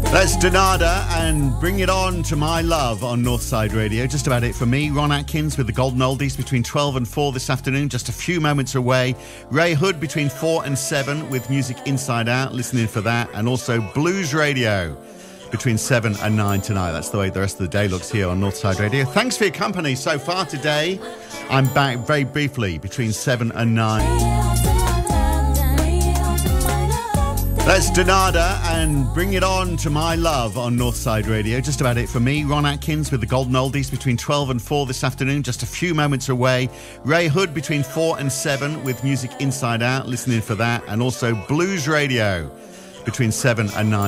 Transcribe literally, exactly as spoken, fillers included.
That's Donada and Bring It On to My Love on Northside Radio. Just about it for me. Ron Atkins with the Golden Oldies between twelve and four this afternoon, just a few moments away. Ray Hood between four and seven with Music Inside Out, listening for that. And also Blues Radio between seven and nine tonight. That's the way the rest of the day looks here on Northside Radio. Thanks for your company so far today. I'm back very briefly between seven and nine. That's Donada and Bring It On to My Love on Northside Radio. Just about it for me. Ron Atkins with the Golden Oldies between twelve and four this afternoon, just a few moments away. Ray Hood between four and seven with Music Inside Out, listening for that. And also Blues Radio between seven and nine.